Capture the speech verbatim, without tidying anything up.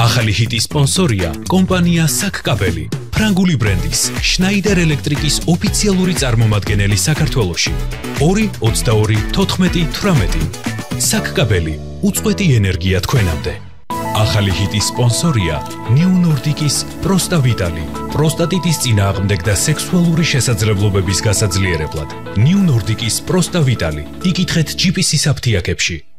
ახალი ჰიტის სპონსორია კომპანია საკკაბელი, ფრანგული ბრენდის შნაიდერ ელექტრიკის ოფიციალური წარმომადგენელი საქართველოში. ორი ოცდაორი თოთხმეტი თვრამეტი. საკკაბელი, უწყვეტი ენერგია თქვენამდე. ახალი ჰიტის სპონსორია New Nordic-ის პროსტავიტალი, პროსტატიტის წინააღმდეგ და სექსუალური შესაძლებლობების გასაძლიერებლად. New Nordic-ის პროსტავიტალი, იკითხეთ ჯი პი სის აფთიაქებში.